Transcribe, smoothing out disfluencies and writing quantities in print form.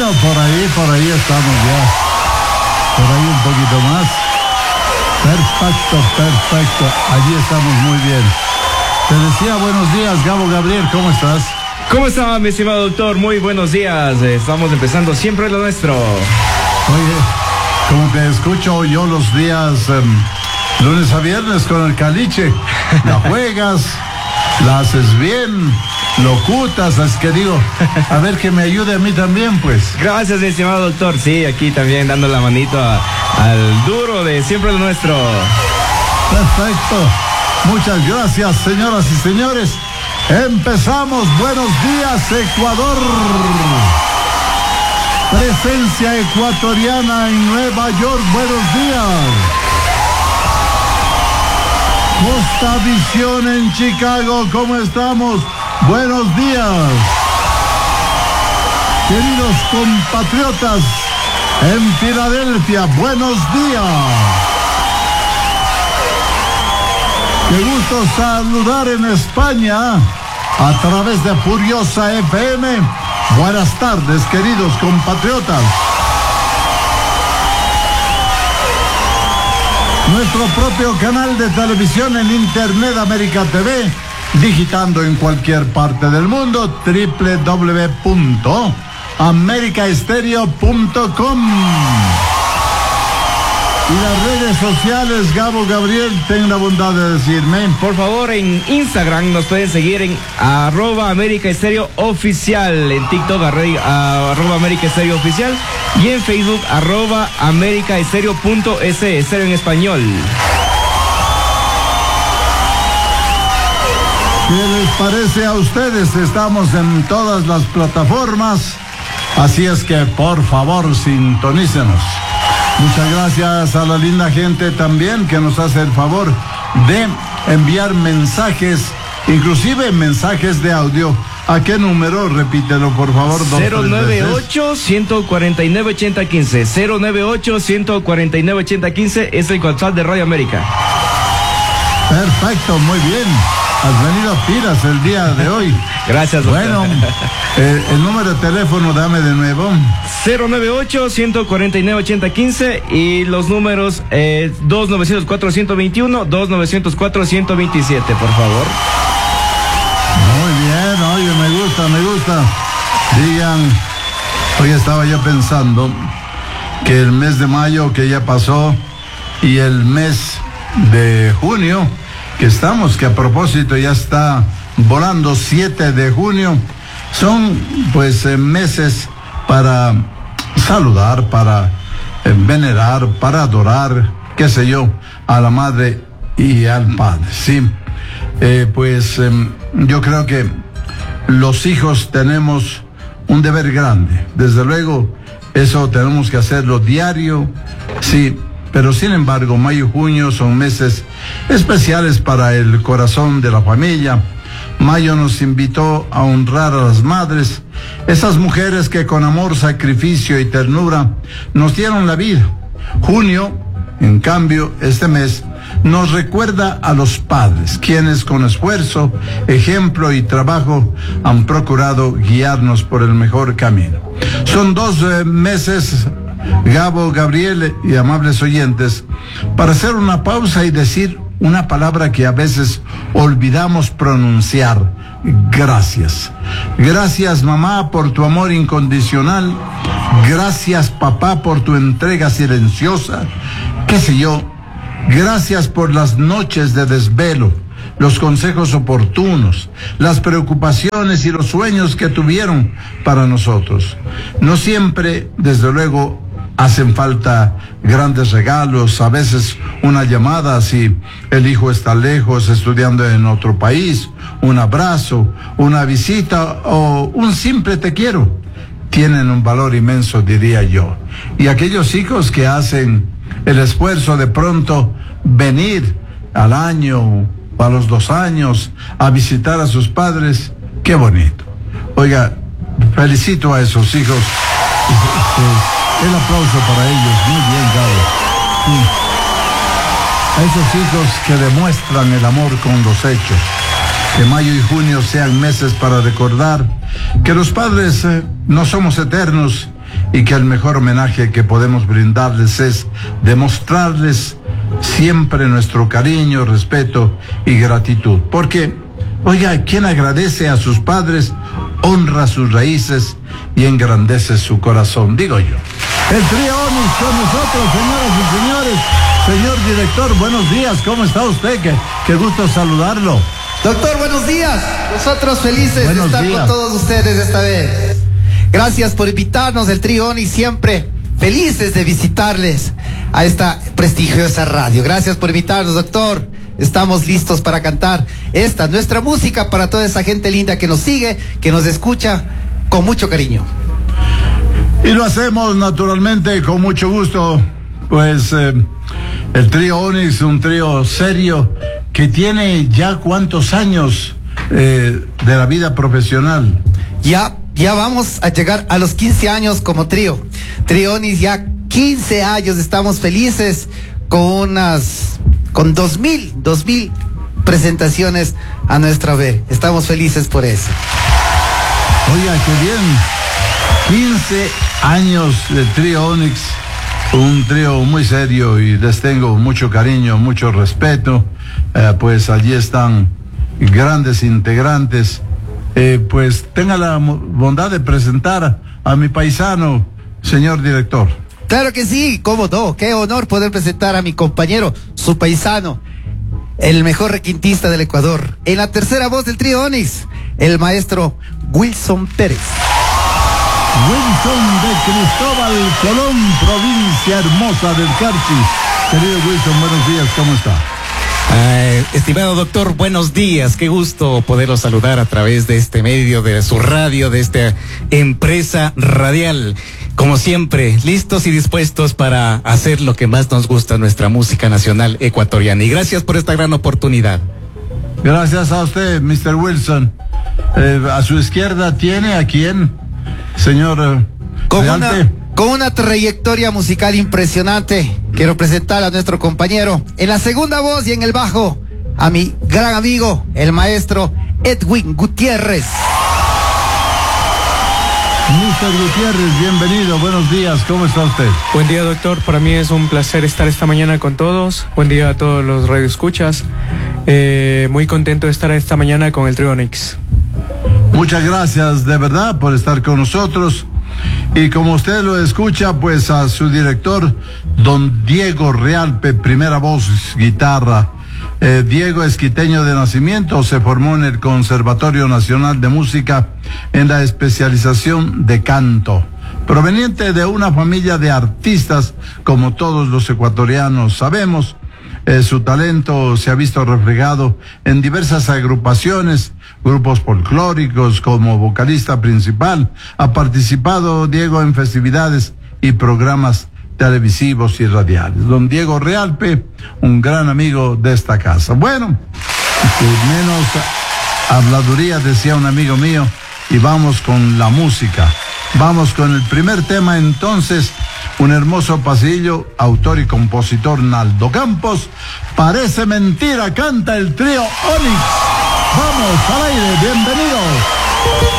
por ahí estamos ya. Por ahí un poquito más. Perfecto. Allí estamos muy bien. Te decía buenos días, Gabo Gabriel, ¿cómo estás? ¿Cómo está, mi estimado doctor? Muy buenos días. Estamos empezando siempre lo nuestro. Oye, como te escucho yo los días lunes a viernes con el caliche, la juegas, la haces bien, locutas, es que digo, a ver que me ayude a mí también, pues. Gracias, mi estimado doctor. Sí, aquí también dando la manito al duro de siempre lo nuestro. Perfecto. Muchas gracias, señoras y señores. Empezamos. Buenos días, Ecuador. Presencia ecuatoriana en Nueva York. Buenos días. Costa Visión en Chicago. ¿Cómo estamos? Buenos días. Queridos compatriotas en Filadelfia. Buenos días. Qué gusto saludar en España a través de Furiosa FM. Buenas tardes, queridos compatriotas. Nuestro propio canal de televisión en Internet, América TV, digitando en cualquier parte del mundo, www.americaestereo.com. Y las redes sociales, Gabo Gabriel, ten la bondad de decirme. Por favor, en Instagram nos pueden seguir en @AmericaEstereoOficial, en TikTok @AmericaEstereoOficial y en Facebook @AmericaEstereo.es, estéreo en español. ¿Qué les parece a ustedes? Estamos en todas las plataformas, así es que por favor sintonícenos. Muchas gracias a la linda gente también que nos hace el favor de enviar mensajes, inclusive mensajes de audio. ¿A qué número? Repítelo, por favor. 098-149-8015. 098-149-8015 es el WhatsApp de Radio América. Perfecto, muy bien. Has venido a pilas el día de hoy. Gracias, doctor. Bueno, el número de teléfono, dame de nuevo. 098-149-8015 y los números 2904-121, 2904-127, por favor. Muy bien, oye, me gusta. Digan, hoy estaba yo pensando que el mes de mayo que ya pasó y el mes de junio que estamos, que a propósito ya está volando 7 de junio, son pues meses para saludar, para venerar, para adorar, qué sé yo, a la madre y al padre, sí. Yo creo que los hijos tenemos un deber grande, desde luego, eso tenemos que hacerlo diario, sí. Pero sin embargo, mayo y junio son meses especiales para el corazón de la familia. Mayo nos invitó a honrar a las madres, esas mujeres que con amor, sacrificio y ternura nos dieron la vida. Junio, en cambio, este mes, nos recuerda a los padres, quienes con esfuerzo, ejemplo y trabajo han procurado guiarnos por el mejor camino. Son 2 meses, Gabo, Gabriel y amables oyentes, para hacer una pausa y decir una palabra que a veces olvidamos pronunciar: gracias. Gracias, mamá, por tu amor incondicional. Gracias, papá, por tu entrega silenciosa. Qué sé yo. Gracias por las noches de desvelo, los consejos oportunos, las preocupaciones y los sueños que tuvieron para nosotros. No siempre, desde luego, hacen falta grandes regalos, a veces una llamada si el hijo está lejos, estudiando en otro país, un abrazo, una visita o un simple te quiero, tienen un valor inmenso, diría yo. Y aquellos hijos que hacen el esfuerzo de pronto venir al año o a los 2 años a visitar a sus padres, qué bonito. Oiga, felicito a esos hijos. El aplauso para ellos, muy bien, Gabo. Sí. A esos hijos que demuestran el amor con los hechos. Que mayo y junio sean meses para recordar que los padres no somos eternos y que el mejor homenaje que podemos brindarles es demostrarles siempre nuestro cariño, respeto y gratitud. Porque, oiga, quien agradece a sus padres, honra sus raíces y engrandece su corazón, digo yo. El trío Onix con nosotros, señoras y señores. Señor director, buenos días, ¿cómo está usted? Qué gusto saludarlo. Doctor, buenos días. Nosotros felices de estar con todos ustedes esta vez. Gracias por invitarnos, el trío Onix, siempre felices de visitarles a esta prestigiosa radio. Gracias por invitarnos, doctor. Estamos listos para cantar esta, nuestra música, para toda esa gente linda que nos sigue, que nos escucha con mucho cariño. Y lo hacemos naturalmente con mucho gusto, pues el trío Onix, un trío serio que tiene ya cuántos años de la vida profesional. Ya vamos a llegar a los 15 años como trío. Trío Onix, ya 15 años, estamos felices con 2000 presentaciones a nuestra vez. Estamos felices por eso. Oiga, qué bien. 15 años de trío Onix, un trío muy serio y les tengo mucho cariño, mucho respeto. Pues allí están grandes integrantes. Pues tenga la bondad de presentar a mi paisano, señor director. Claro que sí, cómo no, qué honor poder presentar a mi compañero, su paisano, el mejor requintista del Ecuador, en la tercera voz del trío Onix, el maestro Wilson Pérez. Wilson de Cristóbal Colón, provincia hermosa del Carchi. Querido Wilson, buenos días, ¿cómo está? Estimado doctor, buenos días, qué gusto poderlo saludar a través de este medio, de su radio, de esta empresa radial. Como siempre, listos y dispuestos para hacer lo que más nos gusta, nuestra música nacional ecuatoriana. Y gracias por esta gran oportunidad. Gracias a usted, Mr. Wilson. A su izquierda tiene a quién, señor con una trayectoria musical impresionante. Quiero presentar a nuestro compañero en la segunda voz y en el bajo, a mi gran amigo, el maestro Edwin Gutiérrez. Mr. Gutiérrez, bienvenido, buenos días, ¿cómo está usted? Buen día, doctor, para mí es un placer estar esta mañana con todos. Buen día a todos los radioescuchas. Muy contento de estar esta mañana con el trío Onix. Muchas gracias de verdad por estar con nosotros. Y como usted lo escucha, pues a su director, don Diego Realpe, primera voz, guitarra. Diego es quiteño de nacimiento, se formó en el Conservatorio Nacional de Música en la especialización de canto. Proveniente de una familia de artistas, como todos los ecuatorianos sabemos, su talento se ha visto reflejado en diversas agrupaciones, grupos folclóricos. Como vocalista principal ha participado Diego en festividades y programas televisivos y radiales. Don Diego Realpe, un gran amigo de esta casa. Bueno, menos habladuría, decía un amigo mío, y vamos con la música. Vamos con el primer tema entonces, un hermoso pasillo, autor y compositor Naldo Campos. Parece mentira, canta el trío Onix. Vamos al aire, bienvenidos.